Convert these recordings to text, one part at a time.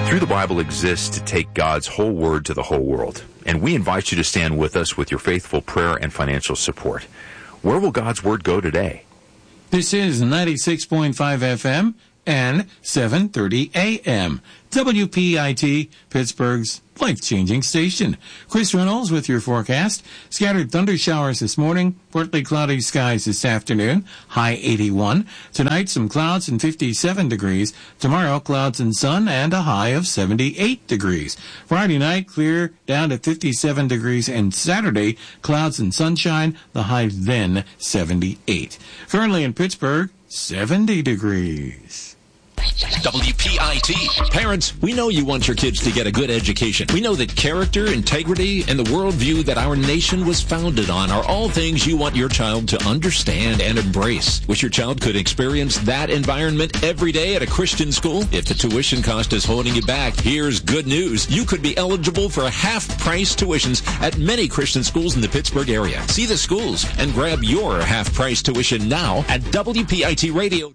Through the Bible exists to take God's whole word to the whole world, and we invite you to stand with us with your faithful prayer and financial support. Where will God's word go today? This is 96.5 FM and 7:30 AM. WPIT, Pittsburgh's life-changing station. Chris Reynolds with your forecast. Scattered thunder showers this morning. Partly cloudy skies this afternoon. High 81. Tonight, some clouds and 57 degrees. Tomorrow, clouds and sun and a high of 78 degrees. Friday night, clear down to 57 degrees. And Saturday, clouds and sunshine. The high then 78. Currently in Pittsburgh, 70 degrees. WPIT. Parents, we know you want your kids to get a good education. We know that character, integrity, and the worldview that our nation was founded on are all things you want your child to understand and embrace. Wish your child could experience that environment every day at a Christian school? If the tuition cost is holding you back, here's good news. You could be eligible for half-price tuitions at many Christian schools in the Pittsburgh area. See the schools and grab your half-price tuition now at WPIT-radio.com.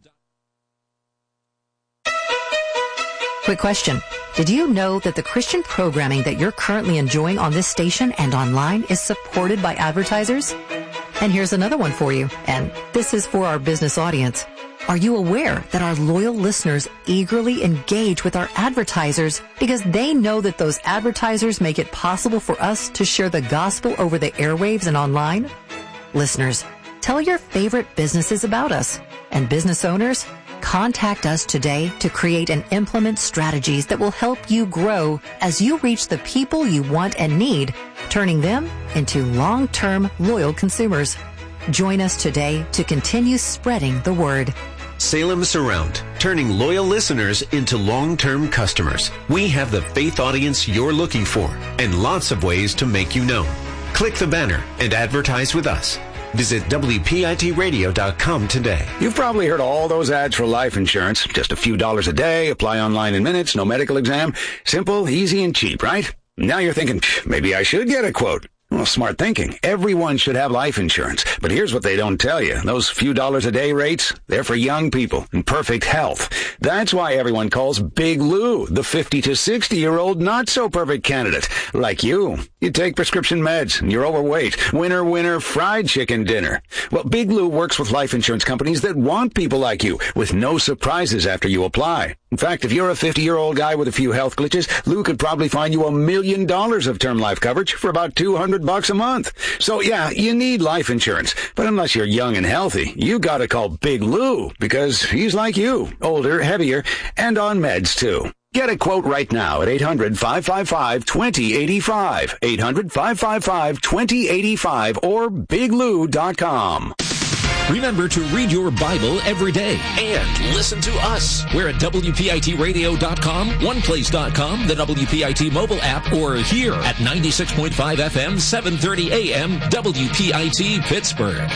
Quick question. Did you know that the Christian programming that you're currently enjoying on this station and online is supported by advertisers? And here's another one for you, and this is for our business audience. Are you aware that our loyal listeners eagerly engage with our advertisers because they know that those advertisers make it possible for us to share the gospel over the airwaves and online? Listeners, tell your favorite businesses about us. And business owners, contact us today to create and implement strategies that will help you grow as you reach the people you want and need, turning them into long-term loyal consumers. Join us today to continue spreading the word. Salem Surround, turning loyal listeners into long-term customers. We have the faith audience you're looking for and lots of ways to make you known. Click the banner and advertise with us. Visit WPITradio.com today. You've probably heard all those ads for life insurance. Just a few dollars a day, apply online in minutes, no medical exam. Simple, easy, and cheap, right? Now you're thinking, maybe I should get a quote. Well, smart thinking. Everyone should have life insurance. But here's what they don't tell you. Those few dollars a day rates, they're for young people in perfect health. That's why everyone calls Big Lou the 50 to 60-year-old not-so-perfect candidate. Like you. You take prescription meds, and you're overweight. Winner, fried chicken dinner. Well, Big Lou works with life insurance companies that want people like you, with no surprises after you apply. In fact, if you're a 50-year-old guy with a few health glitches, Lou could probably find you $1 million of term life coverage for about $200 a month. So yeah, you need life insurance. But unless you're young and healthy, you gotta call Big Lou, because he's like you, older, heavier, and on meds too. Get a quote right now at 800-555-2085, 800-555-2085, or biglou.com. Remember to read your Bible every day and listen to us. We're at WPITradio.com, OnePlace.com, the WPIT mobile app, or here at 96.5 FM, 7:30 AM, WPIT Pittsburgh.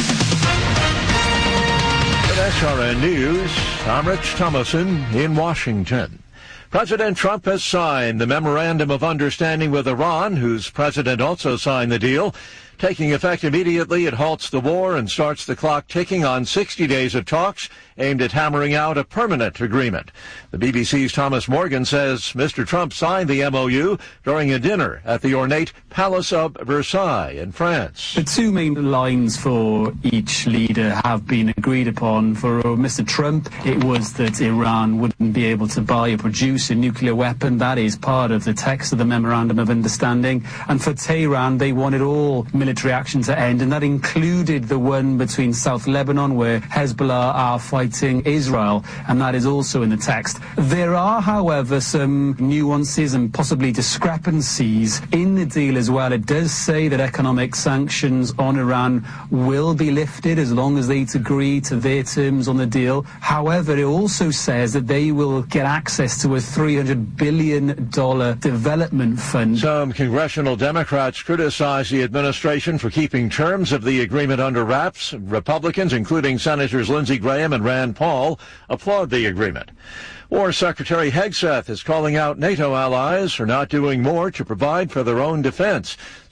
With SRN News, I'm Rich Thomason in Washington. President Trump has signed the Memorandum of Understanding with Iran, whose president also signed the deal. Taking effect immediately, it halts the war and starts the clock ticking on 60 days of talks aimed at hammering out a permanent agreement. The BBC's Thomas Morgan says Mr. Trump signed the MOU during a dinner at the ornate Palace of Versailles in France. The two main lines for each leader have been agreed upon. For Mr. Trump, it was that Iran wouldn't be able to buy or produce a nuclear weapon. That is part of the text of the Memorandum of Understanding. And for Tehran, they wanted all military action to end, and that included the one between South Lebanon, where Hezbollah are fighting Israel, and that is also in the text. There are, however, some nuances and possibly discrepancies in the deal as well. It does say that economic sanctions on Iran will be lifted as long as they agree to their terms on the deal. However, it also says that they will get access to a $300 billion development fund. Some congressional Democrats criticize the administration for keeping terms of the agreement under wraps. Republicans, including Senators Lindsey Graham and Rand Paul, applaud the agreement. War Secretary Hegseth is calling out NATO allies for not doing more to provide for their own defense.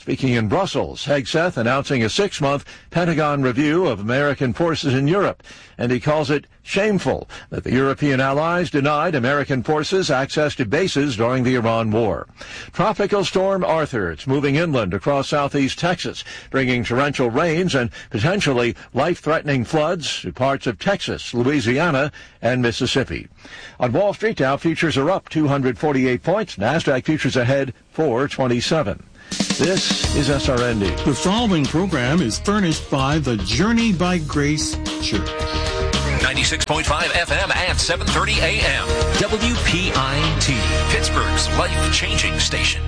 Speaking in Brussels, Hegseth announcing a 6-month Pentagon review of American forces in Europe, and he calls it shameful that the European allies denied American forces access to bases during the Iran war. Tropical storm Arthur, it's moving inland across southeast Texas, bringing torrential rains and potentially life-threatening floods to parts of Texas, Louisiana, and Mississippi. On Wall Street, Dow futures are up 248 points. NASDAQ futures ahead 427. This is SRND. The following program is furnished by the Journey by Grace Church. 96.5 FM and 7:30 AM. WPIT, Pittsburgh's life-changing station.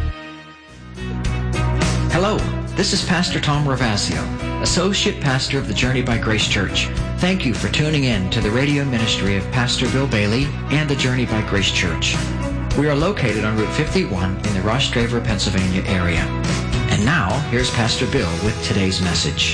Hello, this is Pastor Tom Ravasio, Associate Pastor of the Journey by Grace Church. Thank you for tuning in to the radio ministry of Pastor Bill Bailey and the Journey by Grace Church. We are located on Route 51 in the Ross-Draver, Pennsylvania area. And now, here's Pastor Bill with today's message.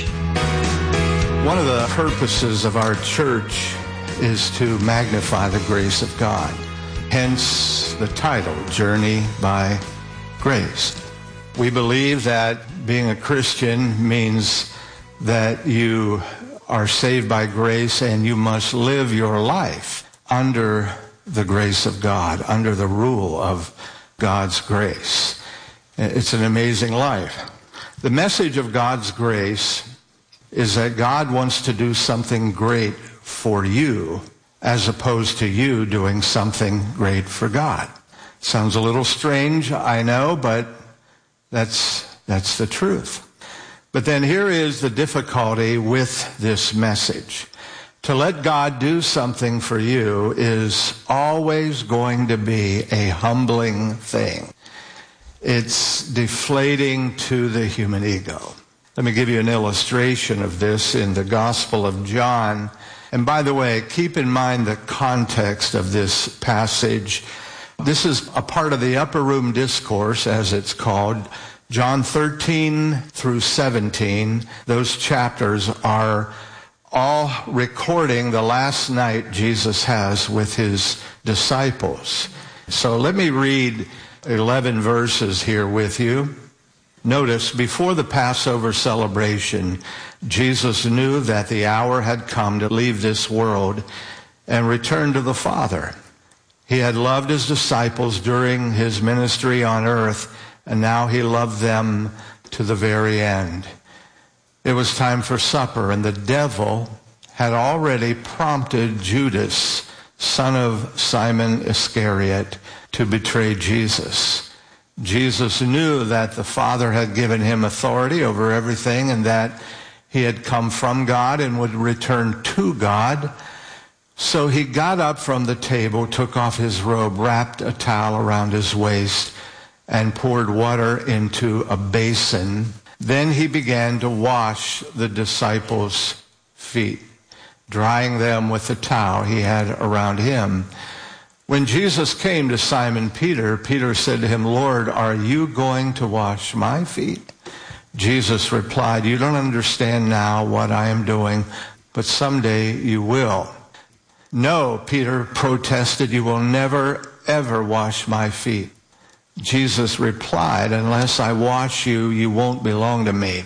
One of the purposes of our church is to magnify the grace of God. Hence the title, Journey by Grace. We believe that being a Christian means that you are saved by grace and you must live your life under the grace of God, under the rule of God's grace. It's an amazing life. The message of God's grace is that God wants to do something great for you as opposed to you doing something great for God. Sounds a little strange, I know, but that's the truth. But then here is the difficulty with this message. To let God do something for you is always going to be a humbling thing. It's deflating to the human ego. Let me give you an illustration of this in the Gospel of John. And by the way, keep in mind the context of this passage. This is a part of the Upper Room Discourse, as it's called. John 13 through 17, those chapters are all recording the last night Jesus has with his disciples. So let me read 11 verses here with you. Notice, before the Passover celebration, Jesus knew that the hour had come to leave this world and return to the Father. He had loved his disciples during his ministry on earth, and now he loved them to the very end. It was time for supper, and the devil had already prompted Judas, son of Simon Iscariot, to betray Jesus. Jesus knew that the Father had given him authority over everything and that he had come from God and would return to God. So he got up from the table, took off his robe, wrapped a towel around his waist, and poured water into a basin. Then he began to wash the disciples' feet, drying them with the towel he had around him. When Jesus came to Simon Peter, Peter said to him, "Lord, are you going to wash my feet?" Jesus replied, "You don't understand now what I am doing, but someday you will." "No," Peter protested, "you will never, ever wash my feet." Jesus replied, "Unless I wash you, you won't belong to me."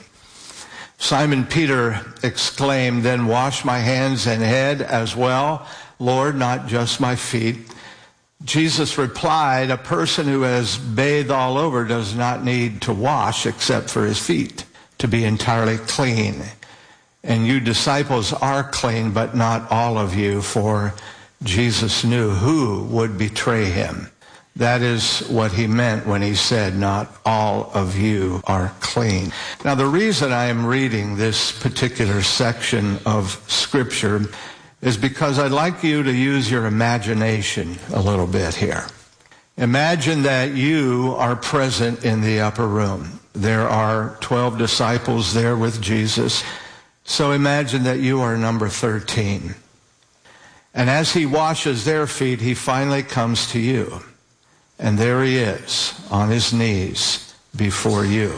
Simon Peter exclaimed, "Then wash my hands and head as well, Lord, not just my feet." Jesus replied, "A person who has bathed all over does not need to wash except for his feet to be entirely clean. And you disciples are clean, but not all of you," for Jesus knew who would betray him. That is what he meant when he said, "Not all of you are clean." Now, the reason I am reading this particular section of Scripture is because I'd like you to use your imagination a little bit here. Imagine that you are present in the upper room. There are 12 disciples there with Jesus. So imagine that you are number 13. And as he washes their feet, he finally comes to you. And there he is on his knees before you.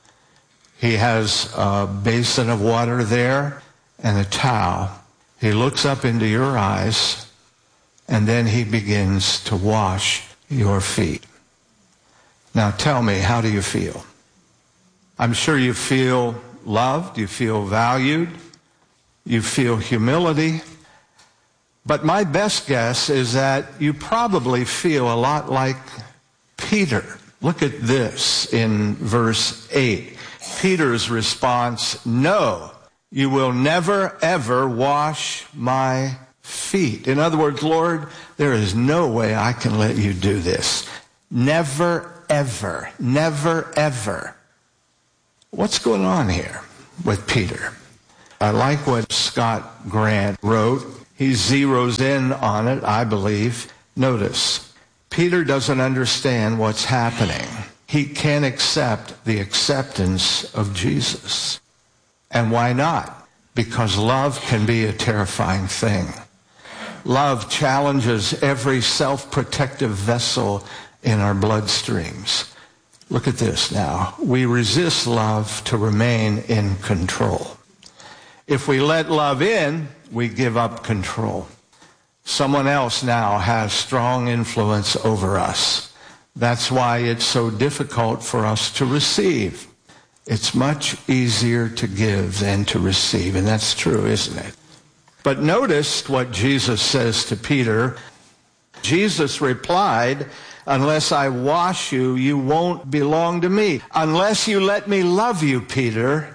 He has a basin of water there and a towel. He looks up into your eyes, and then he begins to wash your feet. Now tell me, how do you feel? I'm sure you feel loved, you feel valued, you feel humility. But my best guess is that you probably feel a lot like Peter. Look at this in verse 8. Peter's response, "No, you will never, ever wash my feet." In other words, Lord, there is no way I can let you do this. Never, ever, never, ever. What's going on here with Peter? I like what Scott Grant wrote. He zeroes in on it, I believe. Notice, Peter doesn't understand what's happening. He can't accept the acceptance of Jesus. And why not? Because love can be a terrifying thing. Love challenges every self-protective vessel in our bloodstreams. Look at this now. We resist love to remain in control. If we let love in, we give up control. Someone else now has strong influence over us. That's why it's so difficult for us to receive. It's much easier to give than to receive, and that's true, isn't it? But notice what Jesus says to Peter. Jesus replied, "Unless I wash you, you won't belong to me. Unless you let me love you, Peter."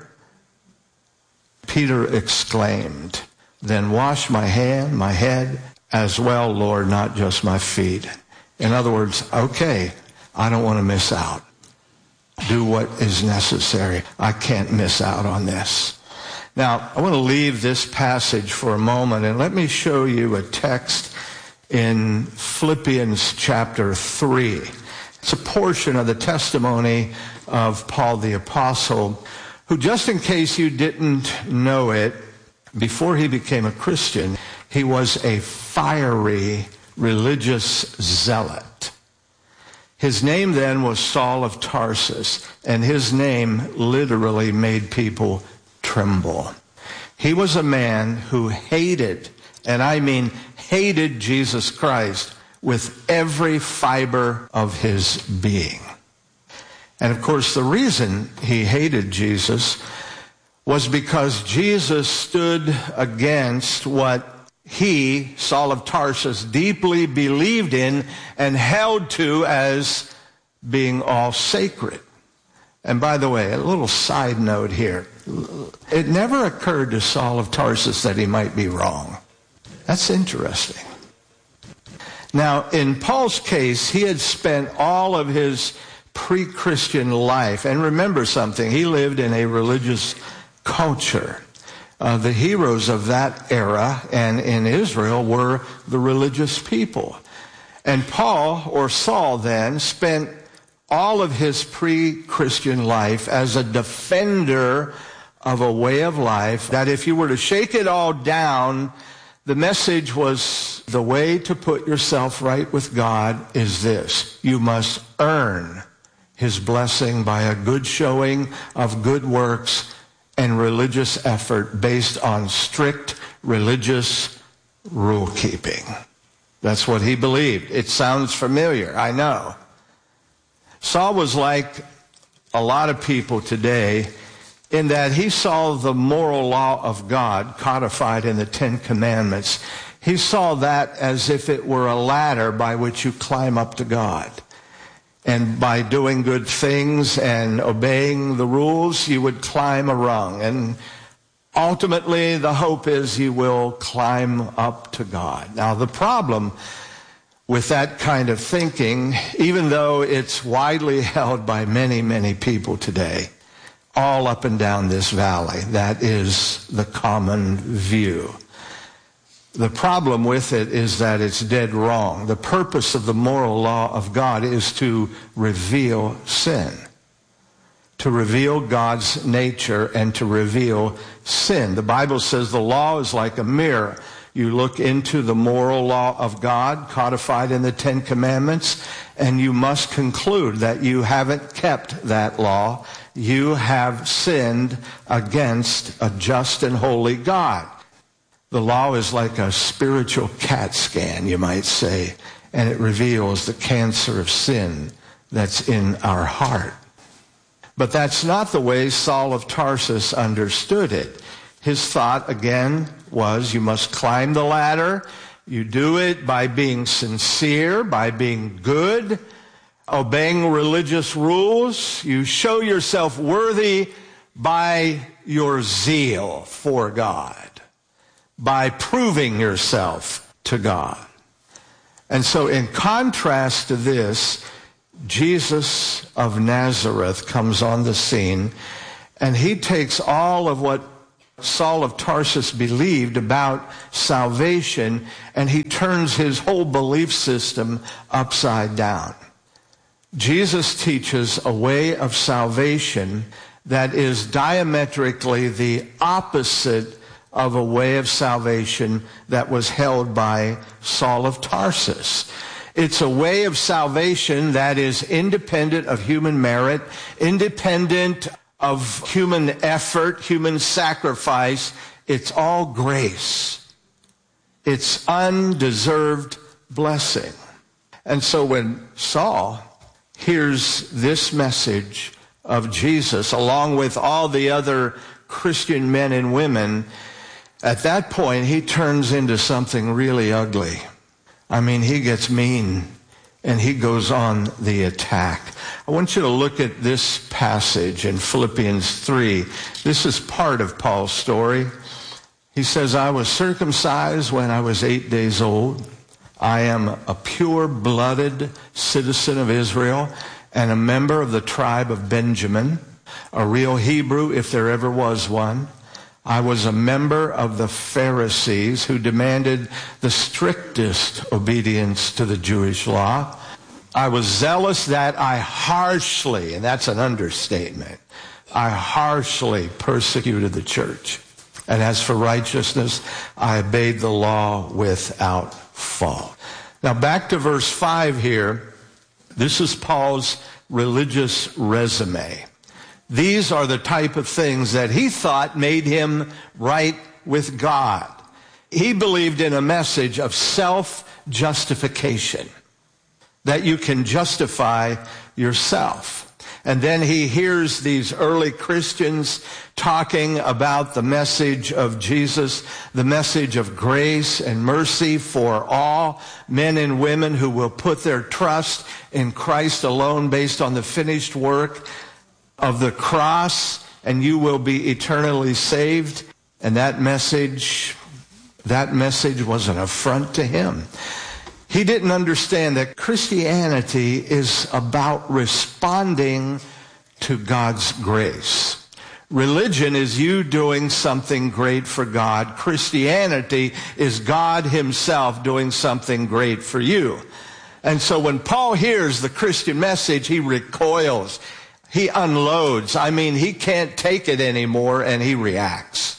Peter exclaimed, "Then wash my hand, my head as well, Lord, not just my feet." In other words, okay, I don't want to miss out. Do what is necessary. I can't miss out on this. Now, I want to leave this passage for a moment, and let me show you a text in Philippians chapter 3. It's a portion of the testimony of Paul the Apostle, who, just in case you didn't know it, before he became a Christian, he was a fiery religious zealot. His name then was Saul of Tarsus, and his name literally made people tremble. He was a man who hated, and I mean hated, Jesus Christ with every fiber of his being. And of course, the reason he hated Jesus was because Jesus stood against what he, Saul of Tarsus, deeply believed in and held to as being all sacred. And by the way, a little side note here. It never occurred to Saul of Tarsus that he might be wrong. That's interesting. Now, in Paul's case, he had spent all of his pre-Christian life, and remember something, he lived in a religious culture. The heroes of that era and in Israel were the religious people. And Paul, or Saul then, spent all of his pre-Christian life as a defender of a way of life that if you were to shake it all down, the message was the way to put yourself right with God is this: you must earn his blessing by a good showing of good works and religious effort based on strict religious rule keeping. That's what he believed. It sounds familiar, I know. Saul was like a lot of people today in that he saw the moral law of God codified in the Ten Commandments. He saw that as if it were a ladder by which you climb up to God. And by doing good things and obeying the rules, you would climb a rung. And ultimately, the hope is you will climb up to God. Now, the problem with that kind of thinking, even though it's widely held by many, many people today, all up and down this valley, that is the common view. The problem with it is that it's dead wrong. The purpose of the moral law of God is to reveal sin, to reveal God's nature and to reveal sin. The Bible says the law is like a mirror. You look into the moral law of God codified in the Ten Commandments, and you must conclude that you haven't kept that law. You have sinned against a just and holy God. The law is like a spiritual CAT scan, you might say, and it reveals the cancer of sin that's in our heart. But that's not the way Saul of Tarsus understood it. His thought, again, was you must climb the ladder. You do it by being sincere, by being good, obeying religious rules. You show yourself worthy by your zeal for God, by proving yourself to God. And so in contrast to this, Jesus of Nazareth comes on the scene, and he takes all of what Saul of Tarsus believed about salvation, and he turns his whole belief system upside down. Jesus teaches a way of salvation that is diametrically the opposite of a way of salvation that was held by Saul of Tarsus. It's a way of salvation that is independent of human merit, independent of human effort, human sacrifice. It's all grace. It's undeserved blessing. And so when Saul hears this message of Jesus, along with all the other Christian men and women, at that point he turns into something really ugly. I mean, he gets mean, and he goes on the attack. I want you to look at this passage in Philippians 3. This is part of Paul's story. He says, I was circumcised when I was 8 days old. I am a pure-blooded citizen of Israel and a member of the tribe of Benjamin, a real Hebrew if there ever was one. I was a member of the Pharisees who demanded the strictest obedience to the Jewish law. I was zealous that I harshly, and that's an understatement, I harshly persecuted the church. And as for righteousness, I obeyed the law without fault. Now back to verse 5 here. This is Paul's religious resume. These are the type of things that he thought made him right with God. He believed in a message of self-justification, that you can justify yourself. And then he hears these early Christians talking about the message of Jesus, the message of grace and mercy for all men and women who will put their trust in Christ alone based on the finished work of the cross, and you will be eternally saved. And that message was an affront to him. He didn't understand that Christianity is about responding to God's grace. Religion is you doing something great for God. Christianity is God himself doing something great for you. And so when Paul hears the Christian message, he recoils. He unloads. I mean, he can't take it anymore, and he reacts.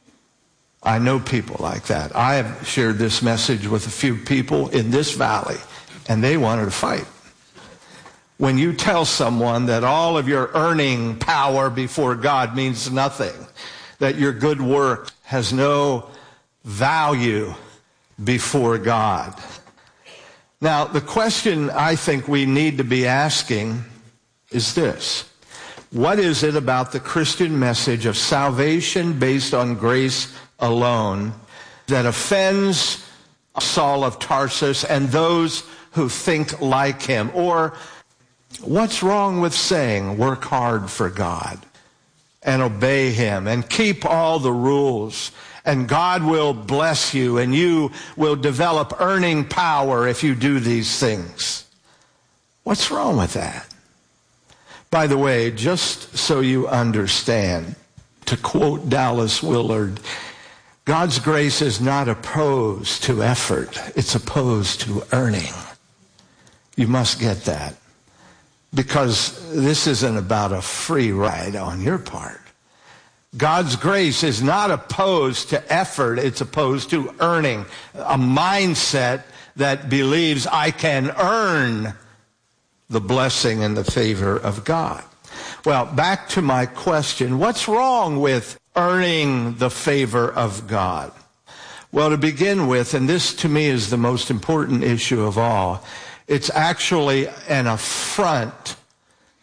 I know people like that. I have shared this message with a few people in this valley, and they wanted to fight. When you tell someone that all of your earning power before God means nothing, that your good work has no value before God. Now, the question I think we need to be asking is this: what is it about the Christian message of salvation based on grace alone that offends Saul of Tarsus and those who think like him? Or what's wrong with saying work hard for God and obey him and keep all the rules, and God will bless you and you will develop earning power if you do these things? What's wrong with that? By the way, just so you understand, to quote Dallas Willard, God's grace is not opposed to effort. It's opposed to earning. You must get that. Because this isn't about a free ride on your part. God's grace is not opposed to effort. It's opposed to earning. A mindset that believes I can earn the blessing and the favor of God. Well, back to my question. What's wrong with earning the favor of God? Well, to begin with, and this to me is the most important issue of all, it's actually an affront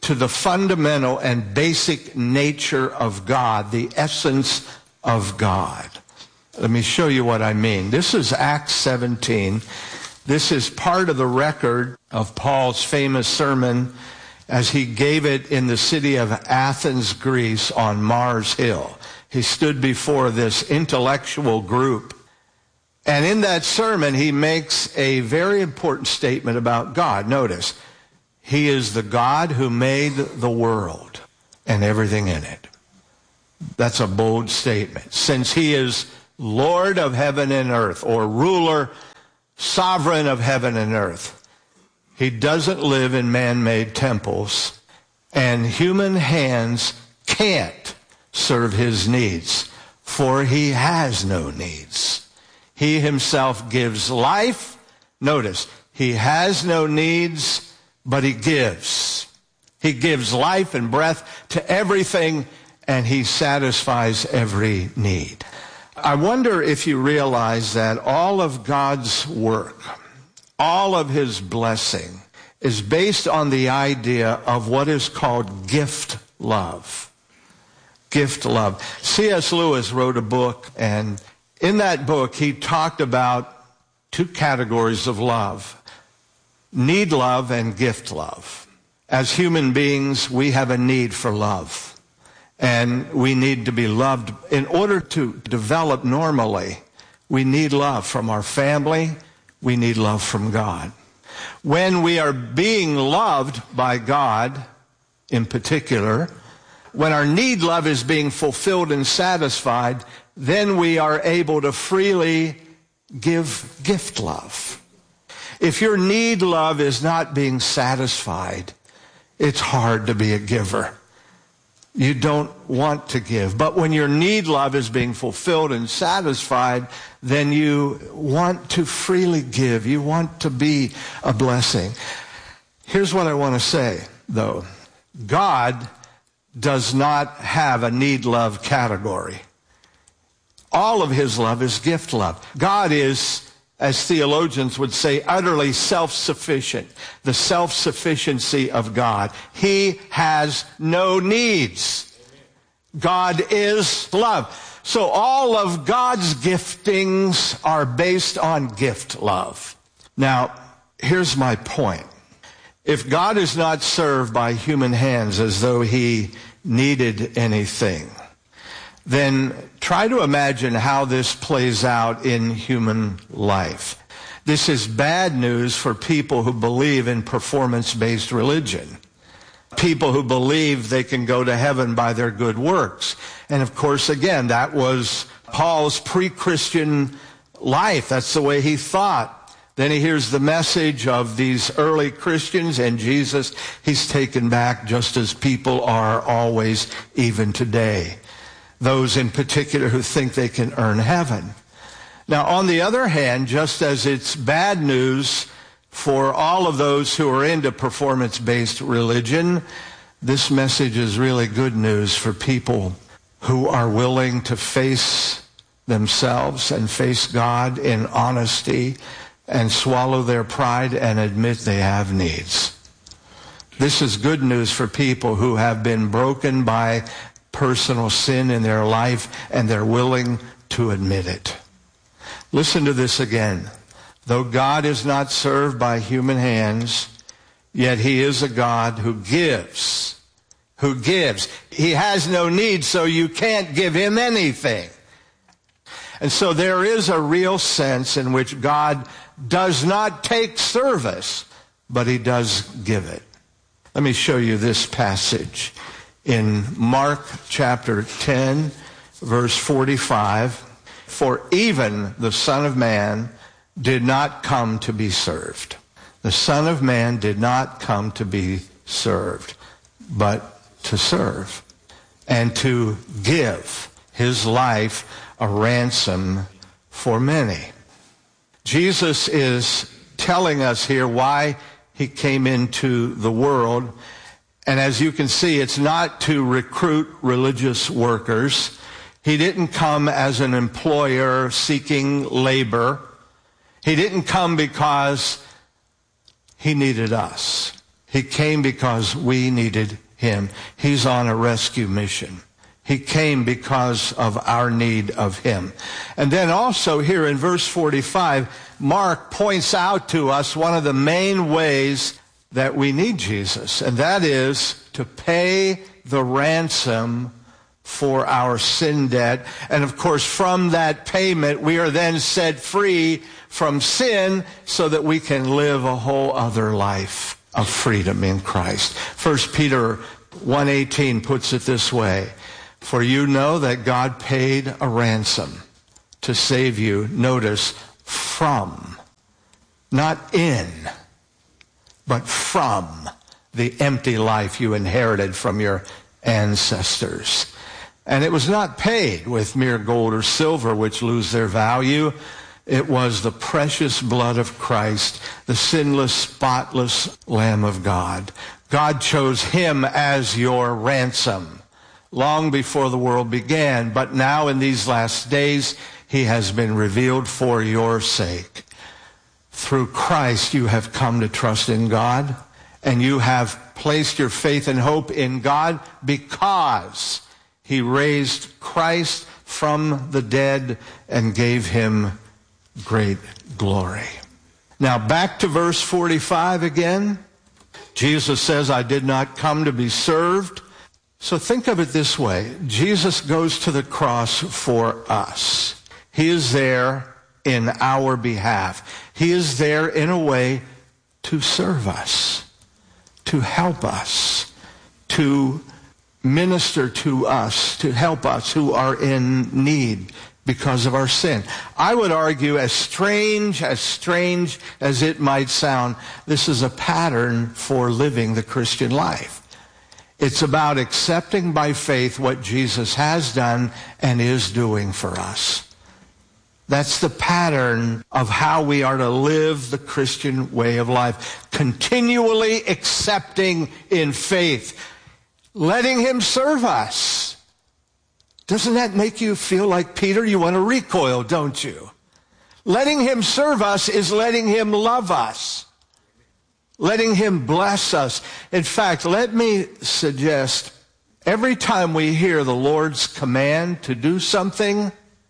to the fundamental and basic nature of God, the essence of God. Let me show you what I mean. This is Acts 17. This is part of the record of Paul's famous sermon as he gave it in the city of Athens, Greece, on Mars Hill. He stood before this intellectual group. And in that sermon, he makes a very important statement about God. Notice, he is the God who made the world and everything in it. That's a bold statement. Since he is Lord of heaven and earth, or ruler, sovereign of heaven and earth, he doesn't live in man-made temples, and human hands can't serve his needs, for he has no needs. He himself gives life. Notice, he has no needs, but he gives. He gives life and breath to everything, and he satisfies every need. I wonder if you realize that all of God's work, all of his blessing, is based on the idea of what is called gift love. Gift love. C.S. Lewis wrote a book, and in that book he talked about two categories of love: need love and gift love. As human beings, we have a need for love, and we need to be loved. In order to develop normally, we need love from our family. We need love from God. When we are being loved by God, in particular, when our need love is being fulfilled and satisfied, then we are able to freely give gift love. If your need love is not being satisfied, it's hard to be a giver. You don't want to give. But when your need love is being fulfilled and satisfied, then you want to freely give. You want to be a blessing. Here's what I want to say, though. God does not have a need love category. All of his love is gift love. God is, as theologians would say, utterly self-sufficient. The self-sufficiency of God. He has no needs. God is love. So all of God's giftings are based on gift love. Now, here's my point. If God is not served by human hands as though he needed anything, then try to imagine how this plays out in human life. This is bad news for people who believe in performance-based religion. People who believe they can go to heaven by their good works. And of course, again, that was Paul's pre-Christian life. That's the way he thought. Then he hears the message of these early Christians and Jesus. He's taken back, just as people are always, even today. Those in particular who think they can earn heaven. Now, on the other hand, just as it's bad news for all of those who are into performance-based religion, this message is really good news for people who are willing to face themselves and face God in honesty and swallow their pride and admit they have needs. This is good news for people who have been broken by personal sin in their life and they're willing to admit it. Listen to this again. Though God is not served by human hands, yet he is a God who gives. Who gives. He has no need, so you can't give him anything. And so there is a real sense in which God does not take service, but he does give it. Let me show you this passage in Mark chapter 10, verse 45. For even the Son of Man did not come to be served. The Son of Man did not come to be served, but to serve and to give his life a ransom for many. Jesus is telling us here why he came into the world. And as you can see, it's not to recruit religious workers. He didn't come as an employer seeking labor. He didn't come because he needed us. He came because we needed him. He's on a rescue mission. He came because of our need of him. And then also here in verse 45, Mark points out to us one of the main ways that we need Jesus, and that is to pay the ransom for our sin debt. And of course, from that payment, we are then set free from sin so that we can live a whole other life of freedom in Christ. 1 Peter 1:18 puts it this way, for you know that God paid a ransom to save you, notice, from, not in, but from the empty life you inherited from your ancestors. And it was not paid with mere gold or silver, which lose their value. It was the precious blood of Christ, the sinless, spotless Lamb of God. God chose him as your ransom long before the world began, but now in these last days, he has been revealed for your sake. Through Christ, you have come to trust in God, and you have placed your faith and hope in God because he raised Christ from the dead and gave him great glory. Now back to verse 45 again. Jesus says, I did not come to be served. So think of it this way. Jesus goes to the cross for us. He is there in our behalf. He is there in a way to serve us, to help us, to minister to us, to help us who are in need because of our sin. I would argue, as strange as it might sound, this is a pattern for living the Christian life. It's about accepting by faith what Jesus has done and is doing for us. That's the pattern of how we are to live the Christian way of life. Continually accepting in faith, letting him serve us. Doesn't that make you feel like Peter? You want to recoil, don't you? Letting him serve us is letting him love us, letting him bless us. In fact, let me suggest, every time we hear the Lord's command to do something,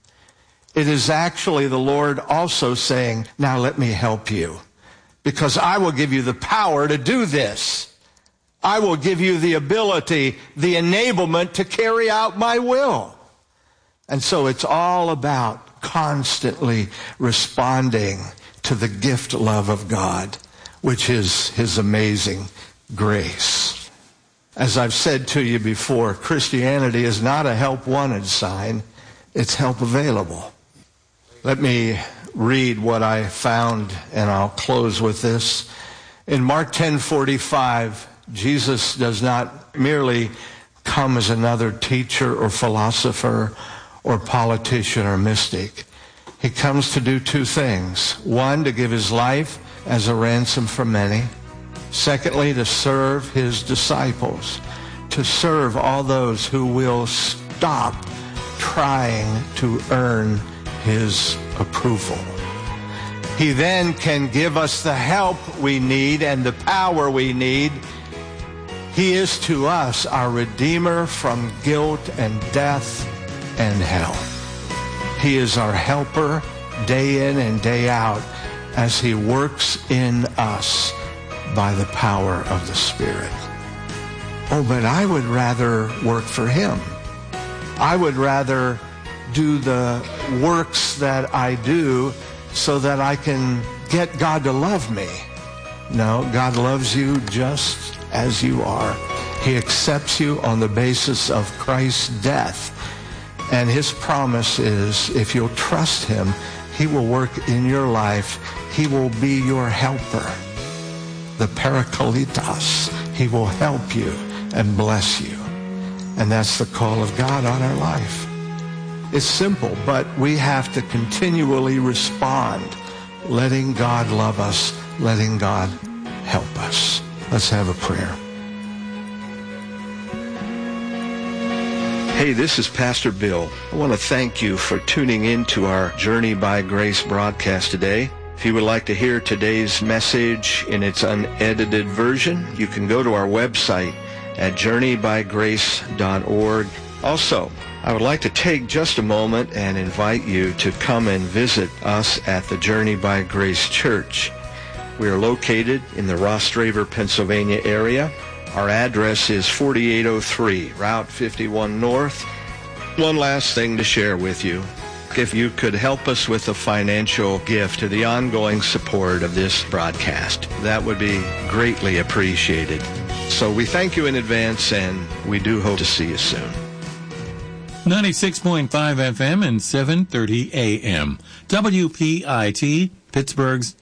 it is actually the Lord also saying, now let me help you, because I will give you the power to do this. I will give you the ability, the enablement to carry out my will. And so it's all about constantly responding to the gift love of God, which is his amazing grace. As I've said to you before, Christianity is not a help wanted sign, it's help available. Let me read what I found, and I'll close with this. In Mark 10:45, Jesus does not merely come as another teacher or philosopher or politician or mystic. He comes to do two things. One, to give his life as a ransom for many. Secondly, to serve his disciples, to serve all those who will stop trying to earn his approval. He then can give us the help we need and the power we need. He is to us our Redeemer from guilt and death and hell. He is our helper day in and day out as he works in us by the power of the Spirit. Oh, but I would rather work for him. I would rather do the works that I do so that I can get God to love me. No, God loves you just as you are. He accepts you on the basis of Christ's death. And his promise is, if you'll trust him, he will work in your life. He will be your helper, the Parakletos. He will help you and bless you. And that's the call of God on our life. It's simple, but we have to continually respond, letting God love us, letting God help us. Let's have a prayer. Hey, this is Pastor Bill. I want to thank you for tuning in to our Journey by Grace broadcast today. If you would like to hear today's message in its unedited version, you can go to our website at journeybygrace.org. Also, I would like to take just a moment and invite you to come and visit us at the Journey by Grace Church. We are located in the Rostraver, Pennsylvania area. Our address is 4803 Route 51 North. One last thing to share with you. If you could help us with a financial gift to the ongoing support of this broadcast, that would be greatly appreciated. So we thank you in advance, and we do hope to see you soon. 96.5 FM and 7:30 AM. WPIT, Pittsburgh's